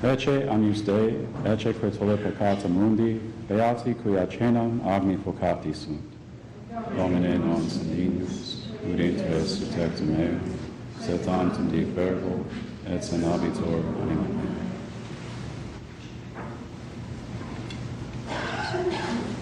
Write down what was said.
Ecce agnus Dei, ecce que tollit peccata mundi, beati qui acenam agni focati sunt. Domine non sanguinis, udint res tectum eo, sed tantum dic verbo, et sanabitur anima mea.